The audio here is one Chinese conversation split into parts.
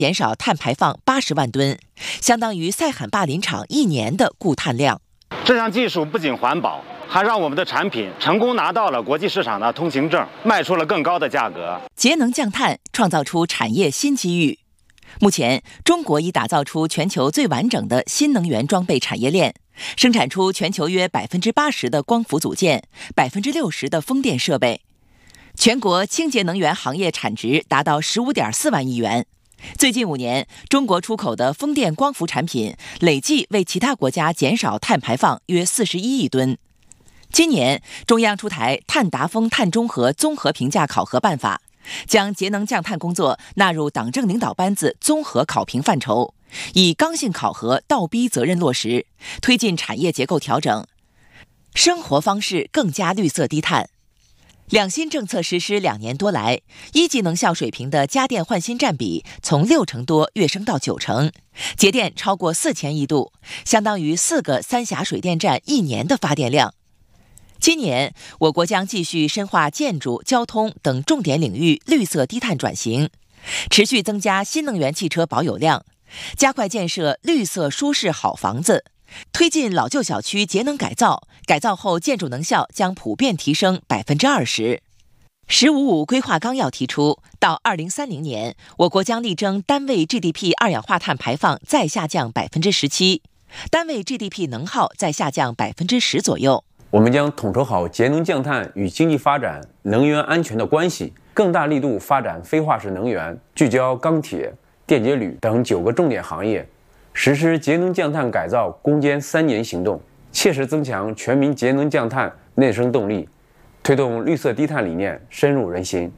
减少碳排放80万吨，相当于塞罕坝林场1年的固碳量。 这项技术不仅环保，还让我们的产品成功拿到了国际市场的通行证，卖出了更高的价格。 节能降碳，创造出产业新机遇。目前，中国已打造出全球最完整的新能源装备产业链，生产出全球约80%的光伏组件，60%的风电设备。全国清洁能源行业产值达到15.4万亿元。最近5年，中国出口的风电光伏产品累计为其他国家减少碳排放约41亿吨。今年，中央出台碳达峰碳中和综合评价考核办法，将节能降碳工作纳入党政领导班子综合考评范畴，以刚性考核倒逼责任落实，推进产业结构调整，生活方式更加绿色低碳。两新政策实施2年多来，1级能效水平的家电换新占比从60%多跃升到90%，节电超过4000亿度，相当于4个三峡水电站1年的发电量。今年，我国将继续深化建筑、交通等重点领域绿色低碳转型，持续增加新能源汽车保有量，加快建设绿色舒适好房子，推进老旧小区节能改造，改造后建筑能效将普遍提升20%。“15+5”规划纲要提出，到2030年，我国将力争单位 GDP 二氧化碳排放再下降17%，单位 GDP 能耗再下降10%左右。 我们将统筹好节能降碳与经济发展、能源安全的关系，更大力度发展非化石能源，聚焦钢铁、电解铝等9个重点行业，实施节能降碳改造攻坚3年行动，切实增强全民节能降碳内生动力，推动绿色低碳理念深入人心。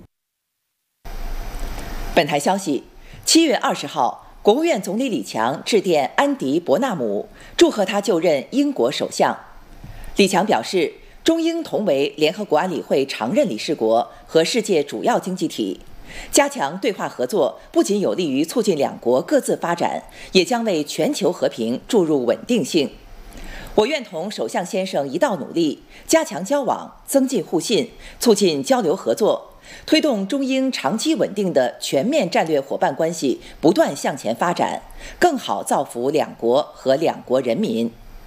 本台消息，7月20号，国务院总理李强致电安迪·伯纳姆，祝贺他就任英国首相。李强表示，中英同为联合国安理会常任理事国和世界主要经济体，加强对话合作不仅有利于促进两国各自发展，也将为全球和平注入稳定性。我愿同首相先生一道努力，加强交往，增进互信，促进交流合作，推动中英长期稳定的全面战略伙伴关系不断向前发展，更好造福两国和两国人民。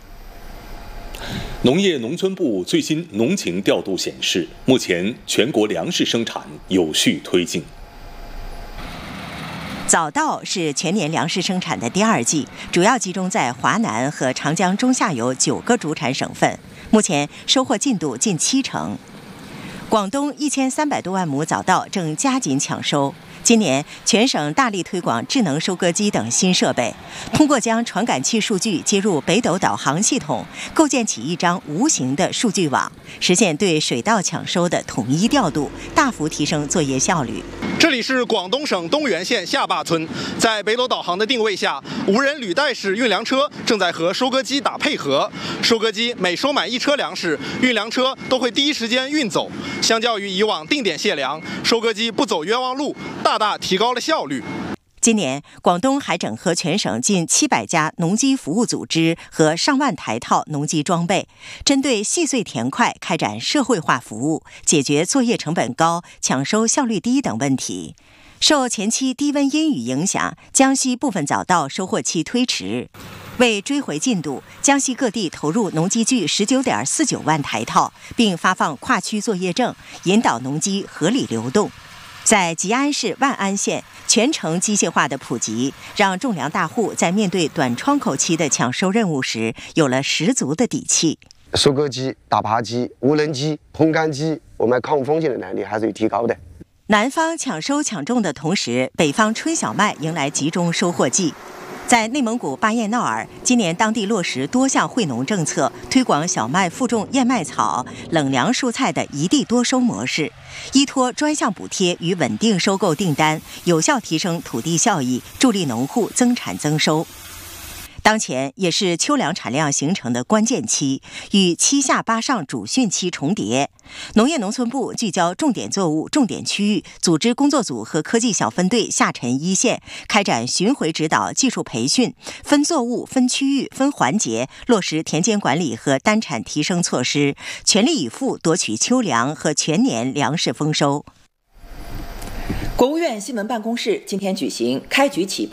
农业农村部最新农情调度显示，目前全国粮食生产有序推进。 早稻是全年粮食生产的第2季，主要集中在华南和长江中下游9个主产省份，目前收获进度近70%。广东1300多万亩早稻正加紧抢收。今年，全省大力推广智能收割机等新设备，通过将传感器数据接入北斗导航系统，构建起一张无形的数据网，实现对水稻抢收的统一调度，大幅提升作业效率。 这里是广东省东源县下坝村，在北斗导航的定位下，无人履带式运粮车正在和收割机打配合。收割机每收满1车粮食，运粮车都会第一时间运走。相较于以往定点卸粮，收割机不走冤枉路，大大提高了效率。 今年，广东还整合全省近700家农机服务组织和上万台套农机装备，针对细碎田块开展社会化服务，解决作业成本高、抢收效率低等问题。受前期低温阴雨影响，江西部分早稻收获期推迟。为追回进度，江西各地投入农机具19.49万台套，并发放跨区作业证，引导农机合理流动。在吉安市万安县，全程机械化的普及，让种粮大户在面对短窗口期的抢收任务时，有了十足的底气。 收割机、打耙机、无人机、烘干机，我们抗风险的能力还是有提高的。 南方抢收抢种的同时，北方春小麦迎来集中收获季。在内蒙古巴彦淖尔，今年当地落实多项惠农政策，推广小麦复种燕麦草、冷粮蔬菜的一地多收模式，依托专项补贴与稳定收购订单，有效提升土地效益，助力农户增产增收。当前也是秋粮产量形成的关键期，与7下8上主汛期重叠。农业农村部聚焦重点作物、重点区域，组织工作组和科技小分队下沉一线，开展巡回指导、技术培训，分作物、分区域、分环节，落实田间管理和单产提升措施，全力以赴夺取秋粮和全年粮食丰收。 国务院新闻办公室今天举行开局起步